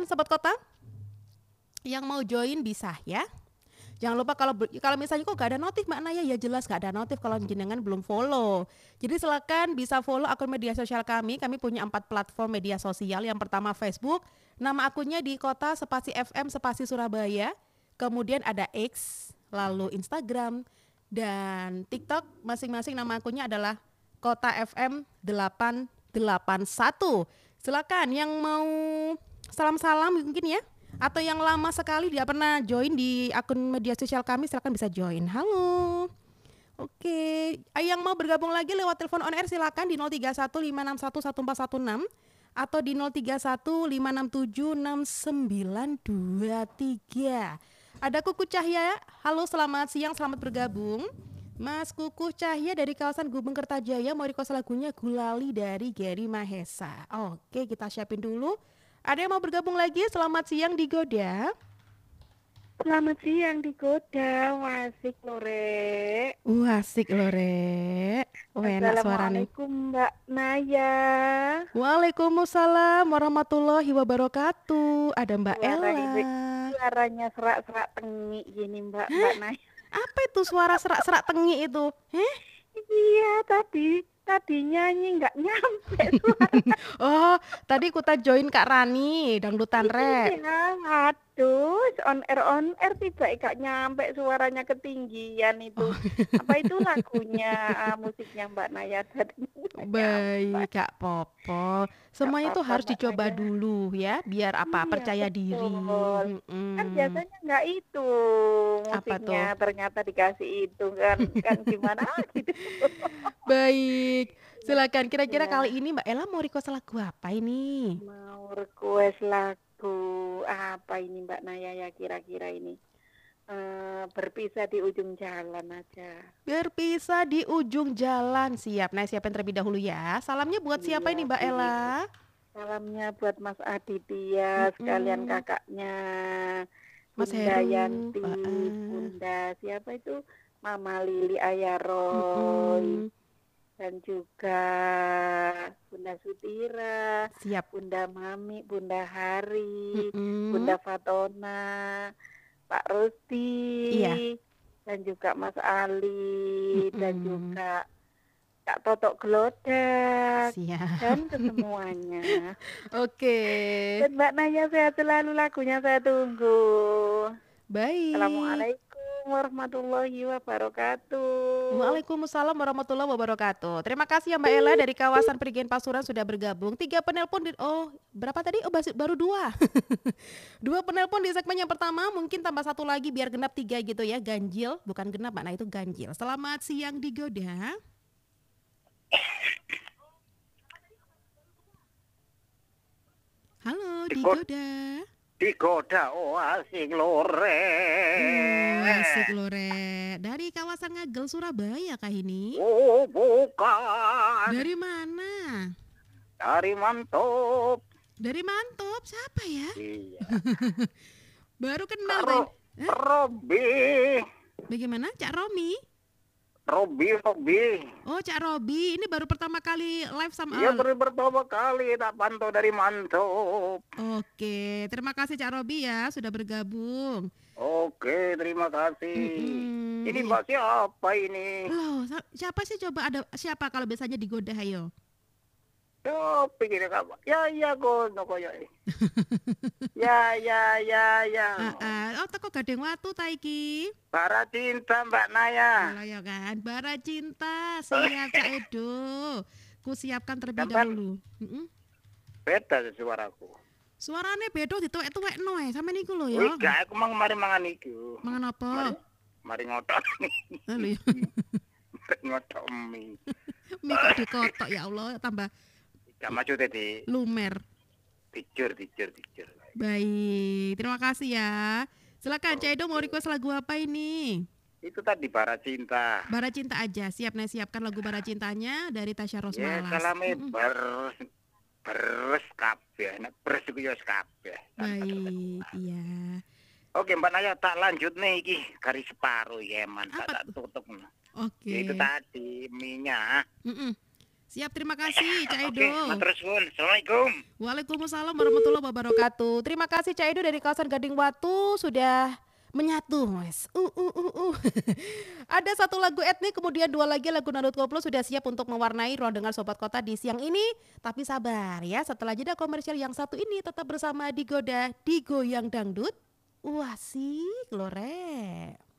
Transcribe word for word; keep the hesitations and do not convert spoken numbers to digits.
Sobat Kota. Yang mau join bisa ya. Jangan lupa kalau kalau misalnya kok gak ada notif Mbak Naya, ya jelas gak ada notif kalau jenengan belum follow. Jadi silakan bisa follow akun media sosial kami. Kami punya empat platform media sosial. Yang pertama Facebook, nama akunnya di Kota Spasi F M Spasi Surabaya. Kemudian ada X, lalu Instagram dan TikTok. Masing-masing nama akunnya adalah Kota F M delapan delapan satu. Silakan yang mau salam-salam mungkin ya, atau yang lama sekali tidak pernah join di akun media sosial kami, silakan bisa join. Halo. Oke, yang mau bergabung lagi lewat telepon on air silakan di nol tiga satu lima enam satu satu empat satu enam atau di nol tiga satu lima enam tujuh enam sembilan dua tiga. Ada Kuku Cahya. Halo, selamat siang, selamat bergabung. Mas Kuku Cahya dari kawasan Gubeng Kertajaya mau request lagunya Gulali dari Gary Mahesa. Oke, kita siapin dulu. Ada yang mau bergabung lagi? Selamat siang di Goda. Selamat siang di Goda. Wasik Lore. Wasik Lore. Enak suaranya. Assalamualaikum Mbak Naya. Waalaikumsalam warahmatullahi wabarakatuh. Ada Mbak Suara Ella. Suaranya serak-serak tengi gini Mbak Hah? Mbak Naya. Apa itu suara serak-serak tengi itu? Heh? Iya tadi. Tadi nyanyi nggak nyampe suara. Oh, tadi kita join Kak Rani dangdutan rek. Iya, aduh, on air on air tiba gak nyampe suaranya ketinggian itu. Oh. Apa itu lagunya, uh, musiknya Mbak Naya tadi? Baik Kak Popo. Semuanya itu harus dicoba aja dulu ya, biar apa? Iya, percaya betul. Diri. Hmm. Kan biasanya nggak itu musiknya, ternyata dikasih itu kan, kan gimana gitu. Baik, silakan. Kira-kira ya. Kali ini Mbak Ella mau request lagu apa ini? Mau request lagu apa ini Mbak Naya ya kira-kira ini? Uh, berpisah di ujung jalan aja. Berpisah di ujung jalan, siap. Nah, siapin terlebih dahulu ya. Salamnya buat iya, siapa ini Mbak Ella? Salamnya buat Mas Aditya, mm-hmm. sekalian kakaknya Mas Bunda Heru, Yanti, uh, Bunda siapa itu? Mama Lili Ayaroy, mm-hmm. dan juga Bunda Sutira, siap. Bunda Mami, Bunda Hari, mm-hmm. Bunda Fatona, Pak Rusti, iya. dan juga Mas Ali, mm-hmm. dan juga Kak Totok Gelodak, siap. dan ke semuanya. Oke. Dan Mbak Naya sehat selalu, lagunya saya tunggu. Baik. Assalamualaikum warahmatullahi wabarakatuh. Waalaikumsalam warahmatullahi wabarakatuh. Terima kasih ya Mbak Ella dari kawasan Prigen Pasuruan sudah bergabung. Tiga penelpon di, oh berapa tadi? Oh baru dua. Dua penelpon di segmen yang pertama, mungkin tambah satu lagi biar genap tiga gitu ya, ganjil. Bukan genap Mbak, nah itu ganjil. Selamat siang di Goda. Halo di Goda. Di Goda, oh asik lore. Oh, asik lore. Dari kawasan Ngagel Surabaya kah ini? Oh bukan. Dari mana? Dari Mantop. Dari Mantop, siapa ya? Iya. Baru kenal Ro- Robi. Bagaimana Cak Romi? Robi, Robi. Oh, Cak Robi, ini baru pertama kali live sama. Iya, baru pertama kali tak pantau dari Mantop. Oke, terima kasih Cak Robi ya sudah bergabung. Oke, terima kasih. Mm-hmm. Ini Mbak siapa ini? Loh, siapa sih coba ada siapa kalau biasanya digoda ayo? Yo, pikir kamu. Ya, ya, gono koyo. Ya, ya, ya, ya. Heeh, oh teko gadeng watu ta iki. Bara Cinta Mbak Naya. Halo ya kan, Bara Cinta. Siap Cak Edo. Ku siapkan terlebih dahulu. Heeh. Beda suaraku. Suarane beda dituwek-tuwekno ae sampe niku lho ya. Enggak, aku mang mari mangan iku. Mangan apa? Mari, mari ngotok. Halo ya. Mari ngotok mie. Mie kok dikotok ya Allah, tambah gak maju tadi. Lumer. Tijur, tijur, tijur. Baik, terima kasih ya. Silakan, Cak Edo mau request lagu apa ini? Itu tadi Bara Cinta. Bara Cinta aja, siap nih siapkan lagu Bara Cintanya dari Tasya Rosmalas. Ya, salame mm-hmm. ber beres kabeh, nek beres iku ya kabeh. Baik, iya. Oke, Mbak Naya tak lanjut nih iki garis separuh ya man tak tutup. Oke. Itu tadi minyak. Mm-mm. Siap, terima kasih Cak Oke, Edo. matur suwun. Assalamualaikum. Waalaikumsalam warahmatullahi wabarakatuh. Terima kasih Cak Edo dari kawasan Gading Watu sudah menyatu, Mas. Uh, uh, uh, uh. Ada satu lagu etnik, kemudian dua lagi lagu dangdut koplo sudah siap untuk mewarnai ruang dengar Sobat Kota di siang ini. Tapi sabar ya, setelah jeda komersial yang satu ini tetap bersama Digoda Digoyang Dangdut. Wah, asik loh, Rek.